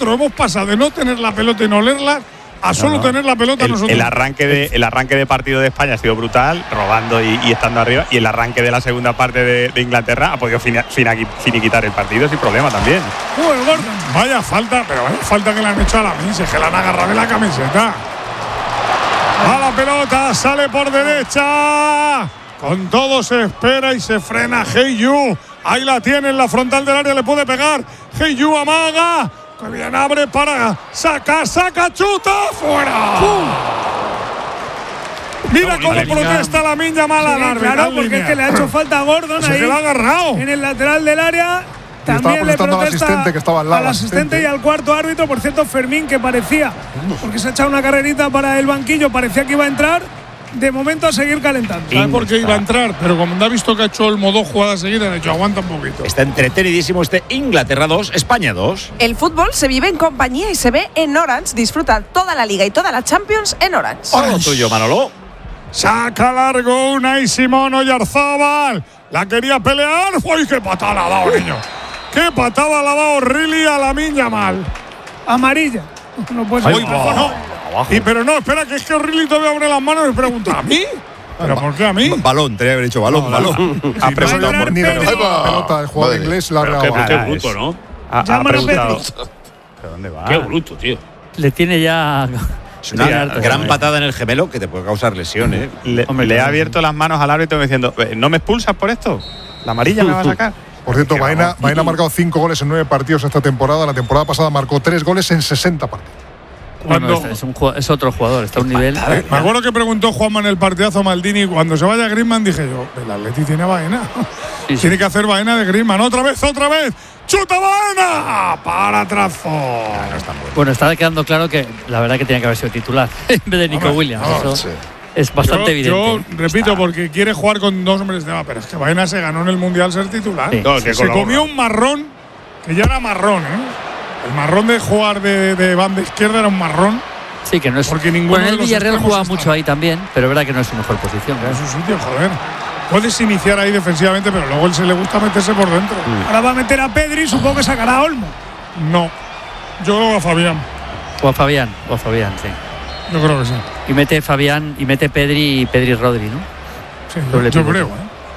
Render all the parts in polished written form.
nosotros hemos pasado de no tener la pelota y no olerla a solo tener la pelota nosotros. El arranque de partido de España ha sido brutal, robando y estando arriba, y el arranque de la segunda parte de Inglaterra ha podido finiquitar el partido sin problema también. Gordon. Vaya falta que le han hecho a Lamin, es que le han agarrado de la camiseta. A la pelota, sale por derecha. Con todo se espera y se frena Hey Yu. Ahí la tiene en la frontal del área, le puede pegar. Hey Yu amaga. Que bien abre para saca, chuta, fuera. Mira cómo protesta Lamine Yamal al árbitro. Claro, porque es que le ha hecho falta a Gordon ahí. Se le ha agarrado. En el lateral del área. También le protesta al asistente que estaba al lado. Al asistente y al cuarto árbitro, por cierto, Fermín, que parecía, porque se ha echado una carrerita para el banquillo, parecía que iba a entrar. De momento a seguir calentando. ¿Sabe por qué iba a entrar? Pero como ha visto que ha hecho Olmo 2 jugadas seguidas, ha dicho aguanta un poquito. Está entretenidísimo Inglaterra 2, España 2. El fútbol se vive en compañía y se ve en Orange. Disfruta toda la Liga y toda la Champions en Orange. Todo tuyo, Manolo. Saca largo Unai Simón Oyarzábal. La quería pelear. ¡Uy, qué patada le ha dado, niño! ¡Qué patada le ha dado Riley a Lamine Yamal! Amarilla. No puede ser. Pero no, espera, que es que Riley todavía abre las manos y me pregunta, ¿a mí? ¿Pero por qué a mí? Balón, tenía que haber dicho balón. Ha preguntado por ni de la pelota del jugador inglés la ha Qué bruto, ¿no? Ha preguntado. ¿Pero dónde va? Qué bruto, tío. Le tiene ya. Es una gran patada en el gemelo que te puede causar lesiones. Le ha abierto las manos al árbitro diciendo, ¿no me expulsas por esto? ¿La amarilla me va a sacar? Por cierto, Baena ha marcado 5 goles en 9 partidos esta temporada. La temporada pasada marcó 3 goles en 60 partidos. Bueno, es otro jugador, está a un nivel. Me acuerdo que preguntó Juanma en el partidazo Maldini, cuando se vaya Griezmann, dije yo, el Atleti tiene Baena. Sí. Tiene que hacer Baena de Griezmann. ¡Otra vez! ¡Chuta Baena! ¡Para trazo! Bueno, está quedando claro que la verdad que tenía que haber sido titular en vez de Nico Williams. Eso es bastante evidente. Yo repito, porque quiere jugar con 2 hombres de más, pero es que Baena se ganó en el Mundial ser titular. Sí. Se comió un marrón, que ya era marrón, El marrón de jugar de banda izquierda era un marrón. Sí, que no es. Porque ninguno el de los Villarreal juega extremos mucho ahí también, pero es verdad que no es su mejor posición. Es su sitio, joder. Puedes iniciar ahí defensivamente, pero luego él se le gusta meterse por dentro. Ahora va a meter a Pedri, supongo que sacará a Olmo. No, yo creo a Fabián. O a Fabián, sí. Yo creo que sí. Y mete Fabián y mete Pedri y Pedri Rodri, ¿no? Sí, yo creo.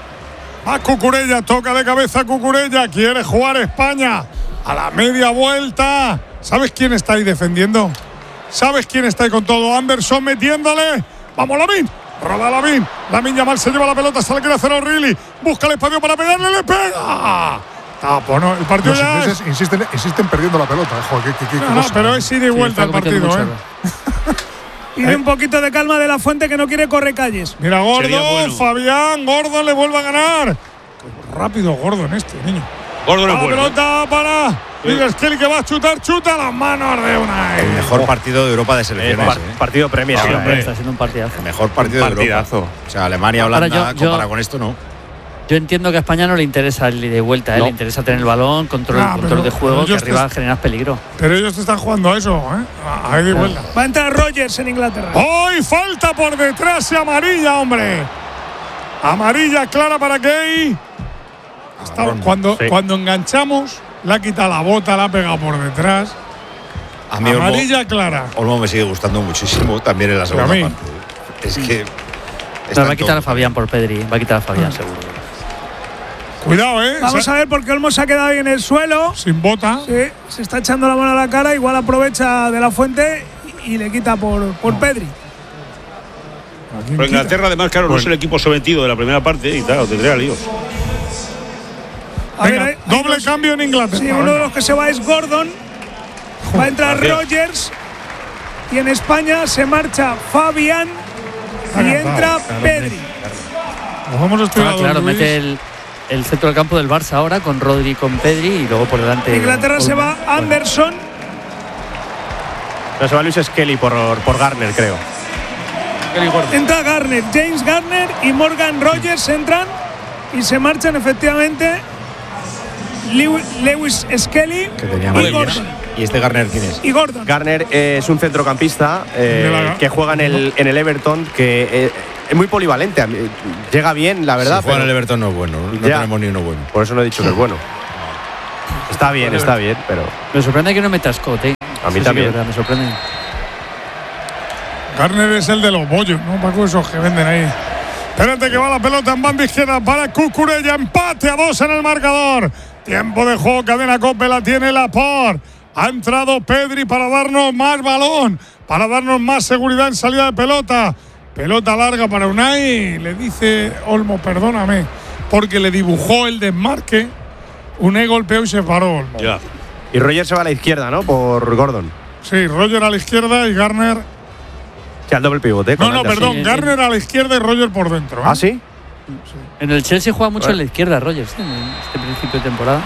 A Cucurella, toca de cabeza Cucurella, quiere jugar España. A la media vuelta. ¿Sabes quién está ahí defendiendo? ¿Sabes quién está ahí con todo? Anderson metiéndole. ¡Vamos, Lamine! Roba Lamine. Lamine Yamal se lleva la pelota, se la quiere hacer a O'Reilly. Busca el espacio para pegarle, le pega. Tapo, ¿no? El partido los ya ingleses insisten perdiendo la pelota. Joder, no, pero es ida y vuelta el partido, Pide un poquito de calma de la Fuente, que no quiere correr calles. Mira, Gordon, Fabián, Gordon le vuelve a ganar. Qué rápido Gordon niño. Gordon la pelota para Miguel Skelly, que va a chuta las manos de Unai. El mejor partido de Europa de selecciones. Partido Premier. Está siendo un partidazo. El mejor partido de Europa. O sea, Alemania, Holanda, comparado con esto, no. Yo entiendo que a España no le interesa el de vuelta, le interesa tener el balón, control de juego, que arriba generas peligro. Pero ellos te están jugando a eso, a ir de vuelta. Va a entrar Rogers en Inglaterra. ¡Hoy falta por detrás y amarilla, hombre! Amarilla clara para Gay. Cuando enganchamos, le ha quitado la bota, la ha pegado por detrás. A mí amarilla clara. Olmo me sigue gustando muchísimo también en la segunda parte. Es que va a quitar a Fabián por Pedri, va a quitar a Fabián seguro. Cuidado, Vamos a ver, porque Olmo se ha quedado ahí en el suelo. Sin bota. Sí, se está echando la mano a la cara, igual aprovecha de la Fuente y le quita por Pedri. Pero Inglaterra, además, claro, no es el equipo sometido de la primera parte y claro, tendría líos. Doble cambio en Inglaterra. Sí, uno de los que se va es Gordon. Va a entrar Rogers. Y en España se marcha Fabián y entra Pedri. Claro, mete el centro del campo del Barça ahora con Rodri y con Pedri y luego por delante. Inglaterra se va Anderson. No, se va Luis Skelly por Garner, creo. Entra Garner, James Garner y Morgan Rogers entran y se marchan efectivamente Lewis Skelly y Gordon. ¿Y este Garner quién es? Y Gordon. Garner es un centrocampista que juega en el Everton, que es muy polivalente. Llega bien, la verdad. Si juega en el Everton no es bueno, no tenemos ni uno bueno. Por eso no he dicho que es bueno. Está bien, pero… Me sorprende que no metas Scott, A mí Sí, también. me sorprende. Garner es el de los bollos, ¿no? Paco, esos que venden ahí. Espérate que va la pelota en banda izquierda para Cucurella. Empate a 2 en el marcador. Tiempo de juego, cadena COPE, la tiene Laporte. Ha entrado Pedri para darnos más balón, para darnos más seguridad en salida de pelota. Pelota larga para Unai. Le dice Olmo, perdóname, porque le dibujó el desmarque. Unai golpeó y se paró Olmo. Ya. Y Roger se va a la izquierda, ¿no? Por Gordon. Sí, Roger a la izquierda y Garner. Que al doble pivote. No, perdón, Sí, Garner a la izquierda y Roger por dentro. ¿Ah, sí? En el Chelsea juega mucho en la izquierda, Rogers, en este principio de temporada.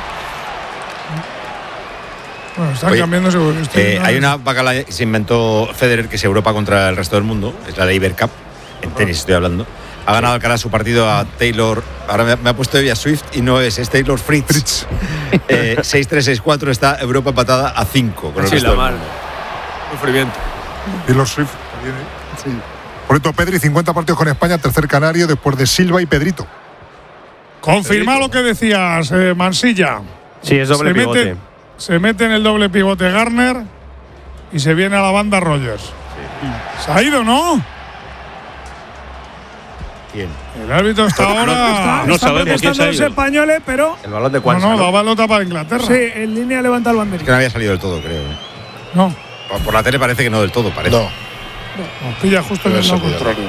Bueno, están Oye, cambiando seguro. hay una bacala que se inventó Federer, que es Europa contra el resto del mundo, es la Labour Cup, en tenis estoy hablando. Ha ganado Alcaraz su partido a Taylor, ahora me ha puesto Evia Swift y no es Taylor Fritz. 6-3, 6-4, está Europa empatada a 5 con el resto del mundo. Sufrimiento. Y los Swift también, Sí. Por cierto, Pedri, 50 partidos con España, tercer canario después de Silva y Pedrito. Confirma lo que decías, Mansilla. Sí, es doble pivote. Se mete en el doble pivote Garner y se viene a la banda Rogers. Se ha ido, ¿no? ¿Quién? El árbitro está ahora. No Están sabemos quién se protestando ha los ido. españoles, pero El balón de No, Cuanza. da balota para Inglaterra. sí, en línea levanta el Es banderín. que no había salido del todo, creo. No, Por la tele parece que no del todo, parece. No. nos pilla justo en el lado contrario.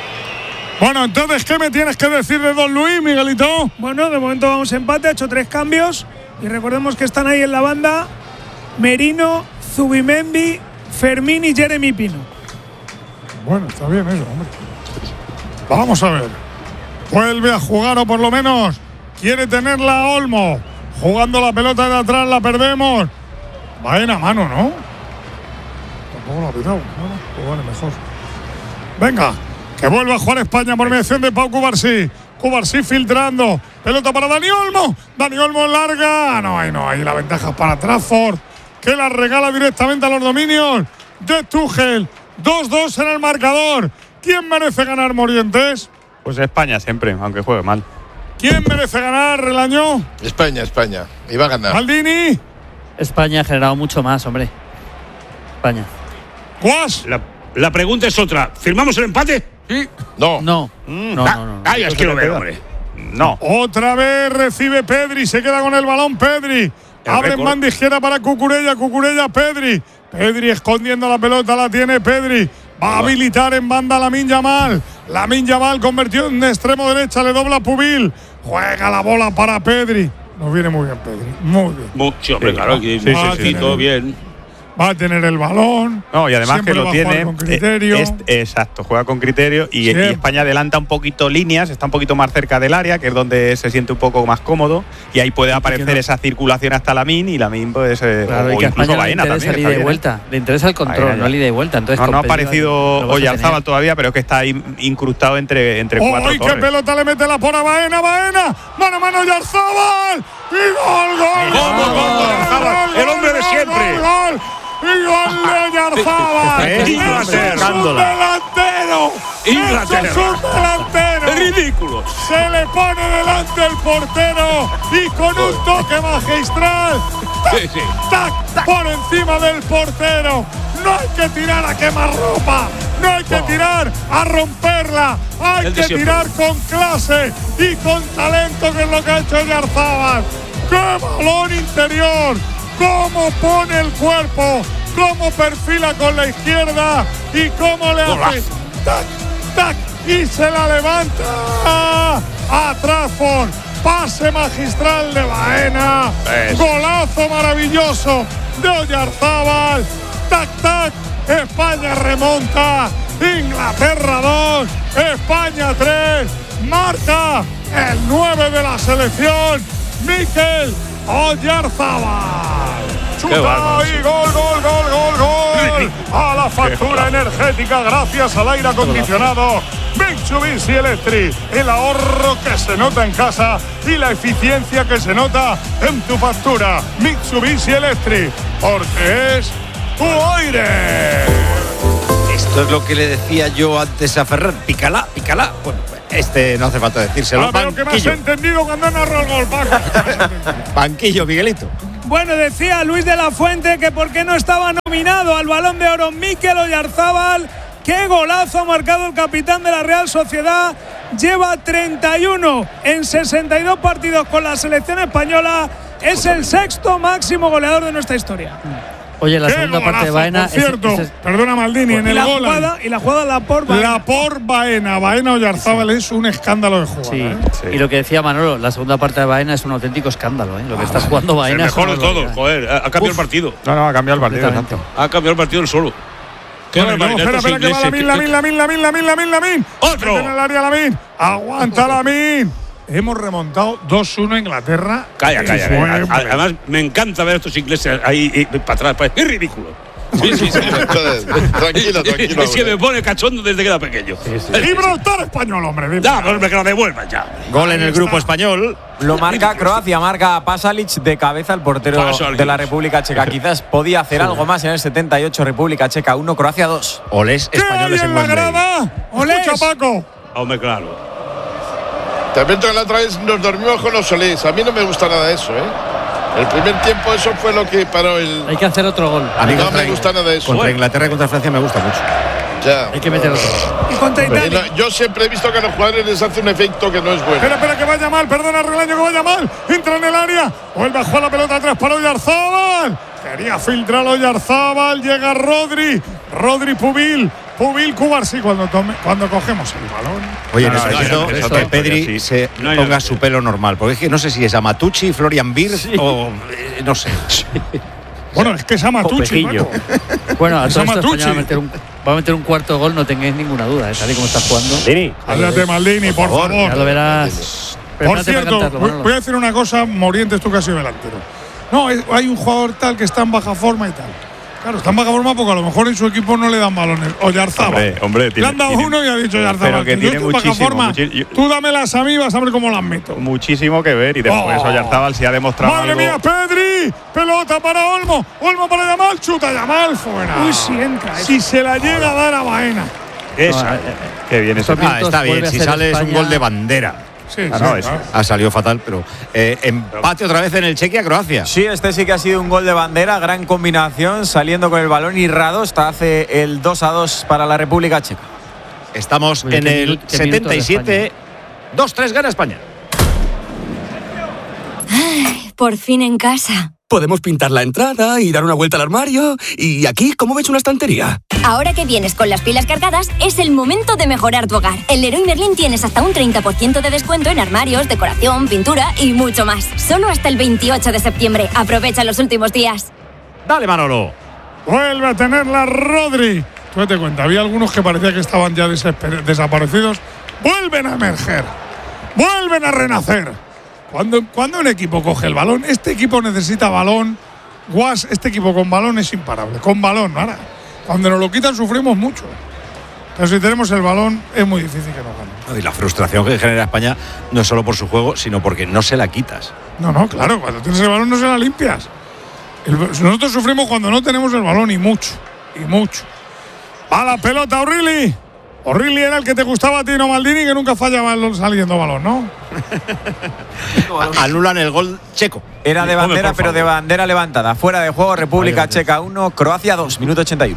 Bueno, entonces, ¿qué me tienes que decir de Don Luis, Miguelito? Bueno, de momento vamos a empate, ha hecho 3 cambios. Y recordemos que están ahí en la banda Merino, Zubimendi, Fermín y Jeremy Pino. Bueno, está bien eso, hombre. Vamos a ver. Vuelve a jugar, o por lo menos quiere tenerla Olmo. Jugando la pelota de atrás, la perdemos. Va en a mano, ¿no? Tampoco lo ha pitado. Bueno, pues vale, mejor. Venga, que vuelva a jugar España por mediación de Pau Cubarsí. Cubarsí filtrando. Pelota para Dani Olmo. Dani Olmo larga. No hay la ventaja para Trafford, que la regala directamente a los dominios de Tuchel. 2-2 en el marcador. ¿Quién merece ganar, Morientes? Pues España siempre, aunque juegue mal. ¿Quién merece ganar el año? España. Y va a ganar. Maldini. España ha generado mucho más, hombre. España. Guas. La pregunta es otra. ¿Firmamos el empate? Sí. No. No. Ay, es que lo veo, hombre. No. Otra vez recibe Pedri. Se queda con el balón Pedri. Abre en banda izquierda para Cucurella. Cucurella, Pedri. Pedri escondiendo la pelota. La tiene Pedri. Va a habilitar en banda Lamine Yamal. Lamine Yamal convertido en extremo derecha. Le dobla Pubil. Juega la bola para Pedri. Nos viene muy bien Pedri. Muy bien. Mucho, hombre, claro. Sí, Todo bien. Va a tener el balón. No, y además Siempre que lo va a jugar tiene. con criterio. Exacto, juega con criterio y Siempre. España adelanta un poquito líneas, está un poquito más cerca del área, que es donde se siente un poco más cómodo, y ahí puede aparecer esa circulación hasta Lamine, y Lamine pues, Claro, y o que a incluso España le Baena interesa también. el ida y vuelta. Le interesa el control, Baena, no el ida y vuelta. Entonces, No ha con Pedri aparecido lo vas a Oyarzábal tener. todavía, pero es que está ahí incrustado entre cuatro ¡Ay, qué torres. pelota le mete la por a Baena! ¡Baena! ¡Mano a mano Oyarzábal! ¡Y gol! Oyarzábal, el hombre de siempre. ¡Gol! ¡Y gol de Oyarzábal! Inglaterra. ¡Es un delantero! Inglaterra. ¡Es un delantero! Es ridículo. Se le pone delante el portero y con un toque magistral, ¡tac! Por encima del portero. No hay que tirar a quemarropa, no hay que tirar a romperla, hay El de que siempre. tirar con clase y con talento, que es lo que ha hecho Oyarzábal. ¡Qué balón interior! ¡Cómo pone el cuerpo! ¡Cómo perfila con la izquierda! ¡Y cómo le hace! ¡Tac! ¡Tac! Y se la levanta a Trafford. Pase magistral de Baena. Golazo maravilloso de Oyarzábal. ¡Tac, tac! España remonta. Inglaterra 2. España 3. Marca el 9 de la selección, Mikel Oyarzábal. Chuta y gol. A la factura energética gracias al aire acondicionado Mitsubishi Electric. El ahorro que se nota en casa y la eficiencia que se nota en tu factura. Mitsubishi Electric, porque es tu aire. Esto es lo que le decía yo antes a Ferran. Pícala. Bueno, no hace falta decírselo. Pero que me has entendido cuando narro el gol, Paco. Banquillo, Miguelito. Bueno, decía Luis de la Fuente que por qué no estaba nominado al Balón de Oro Mikel Oyarzábal. ¡Qué golazo ha marcado el capitán de la Real Sociedad! Lleva 31 en 62 partidos con la selección española. Es el sexto máximo goleador de nuestra historia. Oye, la segunda parte de Baena. Por cierto, perdona Maldini, en el gol. Y la jugada Laporte-Baena. Baena Oyarzábal es un escándalo de jugada. Sí. Y lo que decía Manolo, la segunda parte de Baena es un auténtico escándalo. Lo que está jugando Baena es el mejor de todo. Joder, ha cambiado el partido. No, ha cambiado el partido. Ha cambiado el partido él solo. Espera, que va Lamin. ¡Otro! En el área Lamin. Aguanta Lamin. Hemos remontado 2-1 a Inglaterra. Calla. Además, me encanta ver a estos ingleses ahí para atrás. Es ridículo. Sí. Tranquilo. Es que me pone cachondo desde que era pequeño. Gibraltar español, hombre. Ya, hombre, que lo devuelvan ya. Gol en el grupo español. Lo marca Croacia, marca Pasalic de cabeza, el portero de la República Checa. Quizás podía hacer algo más en el 78. República Checa 1, Croacia 2. Olés españoles en Wembley. Escucha, Paco. Hombre, claro. Te advierto que la otra vez nos dormimos con los Solís. A mí no me gusta nada eso, El primer tiempo eso fue lo que paró el… Hay que hacer otro gol. A mí no me gusta nada de eso. Contra Inglaterra y contra Francia me gusta mucho. Ya. Hay que meter otro. Y contra Italia. Yo siempre he visto que a los jugadores les hace un efecto que no es bueno. Espera, que vaya mal. Perdona, Relaño, que vaya mal. Entra en el área. Vuelve a jugar la pelota atrás para Oyarzábal. Quería filtrar a Oyarzábal. Llega Rodri Pubil, Cubarsí cuando cogemos el balón. Oye, necesito que Pedri se ponga su pelo normal. Porque es que no sé si es Amatucci, Florian Wirtz o… no sé. Bueno, es que es Amatucci, Paco. Bueno, a todo esto España va a meter un cuarto gol, no tengáis ninguna duda, tal y como está jugando. Háblate, Maldini, por favor. Ya lo verás. Por cierto, voy a decir una cosa, Morientes, tú que has sido delantero. No, hay un jugador tal que está en baja forma y tal. Claro, está en baja forma porque a lo mejor en su equipo no le dan balones. Oyarzábal. Hombre, le han dado uno y ha dicho Oyarzábal. Pero que tiene muchísimo. Tú dámelas a mí, vas a ver cómo las meto. Muchísimo que ver y después Oyarzábal sí ha demostrado ¡Madre mía, Pedri! Pelota para Olmo. Olmo para Yamal. Chuta Yamal fuera. Uy, si entra. Si se la llega a dar a Baena. Esa. Qué bien. Eso está bien. Si sale es un gol de bandera. Sí, ha salido fatal, pero empate otra vez en el Chequia-Croacia. Sí, este sí que ha sido un gol de bandera, gran combinación, saliendo con el balón y Radosta hace el 2-2 para la República Checa. Estamos en el 77, 2-3 gana España. Ay, por fin en casa. Podemos pintar la entrada y dar una vuelta al armario. Y aquí, ¿cómo ves una estantería? Ahora que vienes con las pilas cargadas, es el momento de mejorar tu hogar. En Leroy Merlin tienes hasta un 30% de descuento en armarios, decoración, pintura y mucho más. Solo hasta el 28 de septiembre. Aprovecha los últimos días. Dale, Manolo. Vuelve a tenerla Rodri. Tú date cuenta, había algunos que parecía que estaban ya desaparecidos. Vuelven a emerger. Vuelven a renacer. Cuando un equipo coge el balón, este equipo necesita balón. Este equipo con balón es imparable. Con balón, ahora. Cuando nos lo quitan sufrimos mucho. Pero si tenemos el balón es muy difícil que nos ganen. Y la frustración que genera España no es solo por su juego, sino porque no se la quitas. No, claro, cuando tienes el balón no se la limpias. Nosotros sufrimos cuando no tenemos el balón y mucho. A la pelota, O'Reilly. O'Reilly era el que te gustaba a ti, no Maldini, que nunca fallaba saliendo balón, ¿no? Anulan el gol checo. Era de bandera, pero de bandera levantada. Fuera de juego, República Checa 1, Croacia 2, minuto 81.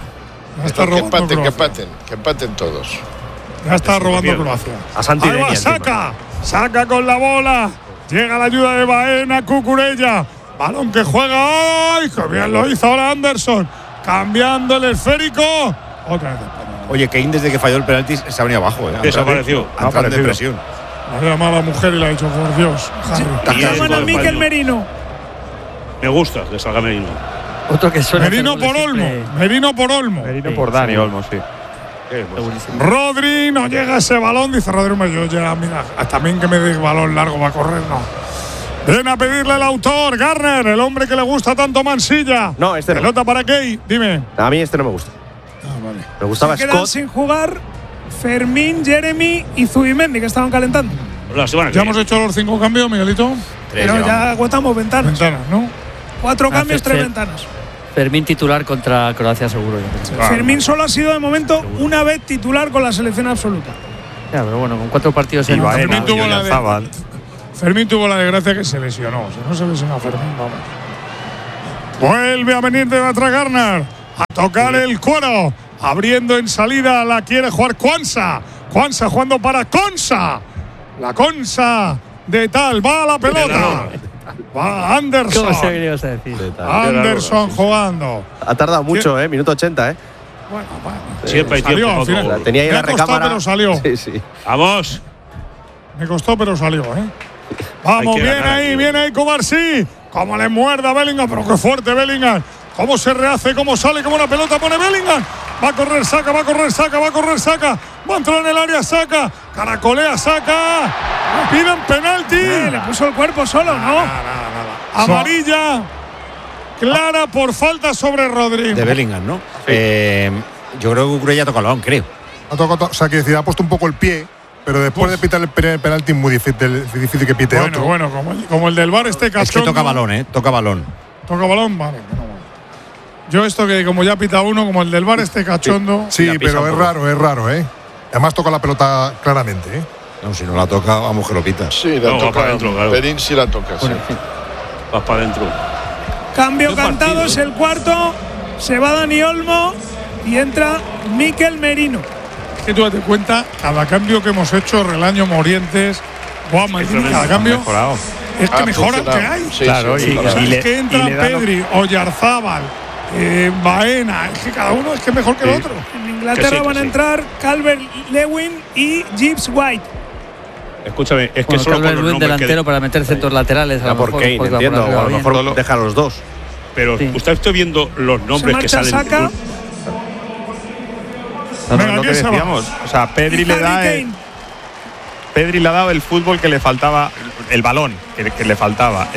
Que empaten todos. Ya está robando Croacia. A Santidenia. Ahí va, saca con la bola. Llega la ayuda de Baena, Cucurella. Balón que juega. ¡Ay, qué bien lo hizo ahora Anderson! Cambiando el esférico. Otra vez. Oye, Kane desde que falló el penalti se ha venido abajo. Desapareció. Ha entrado en depresión. La llamado a la mujer y le ha dicho, por Dios, Harry. Llaman a Mikel Merino. Me gusta que salga Merino. Otro que suena. Merino por Olmo. Merino por Dani Olmo, sí. Rodri, no llega ese balón. Dice Rodri, yo ya, mira, también que me dé balón largo va a correr, no. Ven a pedirle el autor, Garner, el hombre que le gusta tanto Mansilla. No, este no. Pelota para Key, dime. A mí este no me gusta. Vale. Me gustaba Se quedan Scott. sin jugar Fermín, Jeremy y Zubimendi, que estaban calentando. Ya hemos hecho los 5 cambios, Miguelito. Pero ya aguantamos ventanas. ¿No? 4 cambios, 3 ventanas. Fermín titular contra Croacia seguro. Fermín solo ha sido de momento una vez titular con la selección absoluta. Ya, pero bueno, con 4 partidos en Fermín tuvo la desgracia que se lesionó. Si no se lesionó Fermín, vamos. Vuelve a venir de Batragarnar a tocar el cuero. Abriendo en salida, la quiere jugar Kwanza. Kwanza jugando para Konsa. La Konsa de tal. Va a la pelota. Va Anderson. ¿Cómo se querías a decir? Anderson jugando. Ha tardado mucho, minuto 80, Bueno. Siempre hay tiempo. Al final. La tenía ahí en la recámara. Me costó, pero salió. Sí. Vamos. Me costó, pero salió, Vamos, viene ahí Cubarsí. Como le muerda a Bellingham, pero qué fuerte Bellingham. Cómo se rehace, cómo sale, como una pelota pone Bellingham. Va a correr, saca. Va a entrar en el área, saca. Caracolea, saca. Piden penalti. Le puso el cuerpo solo, ¿no? Nada. Amarilla. Clara por falta sobre Rodri. De Bellingham, ¿no? Yo creo que Cucurella ha tocado el balón, creo. O sea, que decir, ha puesto un poco el pie, pero después de pitar el penalti es muy difícil que pite otro. Bueno, como el del VAR cachondo. Es que toca balón, toca balón. ¿Toca balón? Vale. Yo esto que como ya pita uno, como el del VAR cachondo. Sí, pero es raro, Además toca la pelota claramente, No, si no la toca, vamos que lo pita. Sí, la toca. Para adentro, claro. Perín sí la toca, sí. Vas para adentro. Cambio cantado, es el cuarto. Se va Dani Olmo y entra Mikel Merino. Que tú date cuenta, cada cambio que hemos hecho, Relaño, Morientes, cada cambio es que mejora que hay. Sí, claro, es que entra Pedri, Oyarzábal, Baena, es que cada uno es que es mejor que el otro. En Inglaterra van a entrar Calvert-Lewin y Gibbs White. Escúchame, es que solo con los nombres delantero para meter centros laterales. A lo mejor, Kane, entiendo, o a lo mejor deja a los dos. Pero usted está viendo los nombres que salen. Saca. Lo que decíamos, o sea, Pedri le ha dado el fútbol que le faltaba, el balón que le faltaba.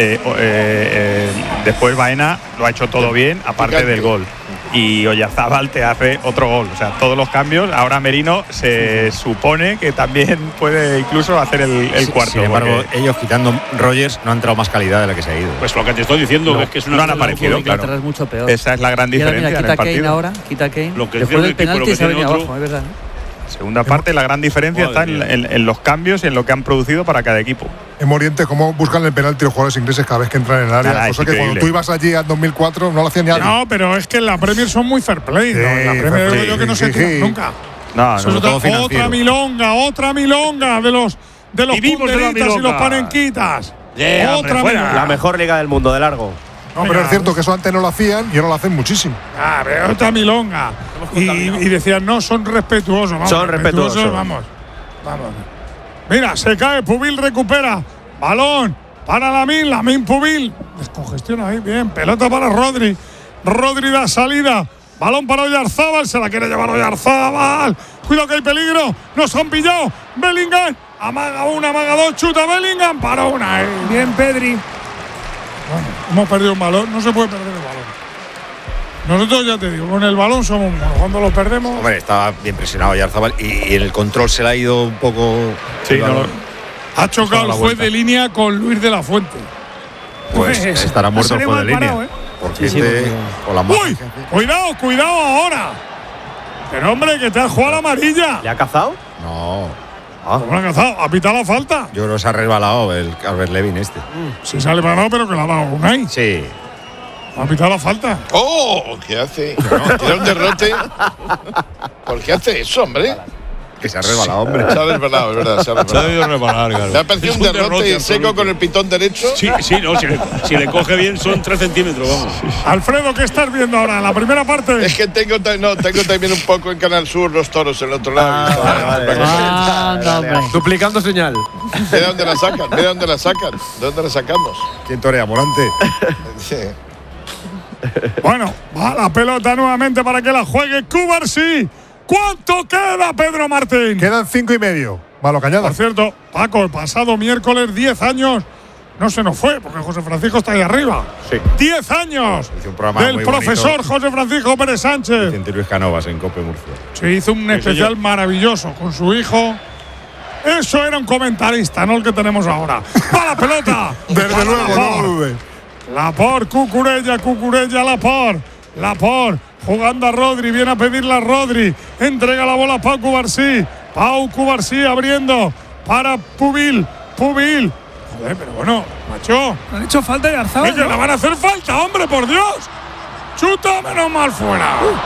Después Baena lo ha hecho todo bien, aparte del gol. Y Oyarzábal te hace otro gol. O sea, todos los cambios. Ahora Merino se supone que también puede incluso hacer el cuarto. Sin embargo, ellos quitando Rogers no han entrado más calidad de la que se ha ido. Pues lo que te estoy diciendo es que es una. No han aparecido, claro. Es mucho peor. Esa es la gran diferencia. Mira, en el partido. Quita Kane. Lo que después del penalti se ha venido otro, abajo, es verdad. Segunda parte, la gran diferencia está en los cambios y en lo que han producido para cada equipo. En Morientes, cómo buscan el penalti los jugadores ingleses cada vez que entran en el área. Cosa que cuando tú ibas allí en 2004 no lo hacían ni alguien. No, pero es que en la Premier son muy fair play. ¿no? En la Premier digo yo que no se tiran nunca. Otra milonga de los punderitas y los panenquitas. Otra milonga. La mejor liga del mundo, de largo. No, pero es cierto que eso antes no lo hacían y ahora lo hacen muchísimo. Pero otra milonga. Y decían, no, son respetuosos. Vamos, son respetuosos. Vamos. Mira, se cae, Pubil recupera. Balón para Lamin Pubil. Descongestiona ahí, bien. Pelota para Rodri. Rodri da salida. Balón para Oyarzábal. Se la quiere llevar Oyarzábal. Cuidado que hay peligro. Nos han pillado. Bellingham. Amaga una, amaga dos. Chuta Bellingham. Para una. Bien, Pedri. Bueno, hemos perdido un balón. No se puede perder el balón. Nosotros, ya te digo, con el balón somos buenos. Cuando lo perdemos. Hombre, estaba bien presionado Oyarzábal y en el control se le ha ido un poco. Sí, ha chocado el juez de línea con Luis de la Fuente. Pues estará muerto el juez de línea. Parado, Porque con la ¡Uy! Cuidado ahora. Pero hombre, que te has jugado la amarilla. ¿Le ha cazado? No. ¿Cómo lo ha cazado? ¿Ha pitado la falta? Yo creo que se ha resbalado el Calvert-Lewin este. Sí, se ha resbalado, pero que la ha dado Unai. Sí. ¿Ha pitado la falta? ¡Oh! ¿Qué hace? Tira un derrote. ¿Por qué hace eso, hombre? Que se ha resbalado, hombre. Se ha resbalado, es verdad. Se ha debido resbalar, claro. Me ha parecido un derrote seco con el pitón derecho. Sí, no, si le coge bien son 3 centímetros, vamos. Alfredo, ¿qué estás viendo ahora en la primera parte? Es que tengo también un poco en Canal Sur los toros en el otro lado. Duplicando señal. Mira dónde la sacan, ¿De dónde la sacamos? ¿Quién torea, Morante? Sí. Bueno, va la pelota nuevamente para que la juegue Cubarsí. ¿Cuánto queda, Pedro Martín? Quedan 5 y medio. Malo Cañada. Por cierto, Paco, el pasado miércoles 10 años no se nos fue, porque José Francisco está ahí arriba. Sí. 10 años del profesor bonito. José Francisco Pérez Sánchez. Vicente Luis Canovas en Cope Murcia. Se hizo un especial maravilloso con su hijo. Eso era un comentarista, no el que tenemos ahora. ¡Va la pelota! Desde luego, no dudes. Laporte, Cucurella, Laporte, jugando a Rodri, viene a pedirla a Rodri, entrega la bola a Pau Cubarsí abriendo para Pubil, Joder, pero bueno, macho. ¿No han hecho falta y Arzabal? ¡Que le van a hacer falta, hombre, por Dios! ¡Chuta, menos mal fuera!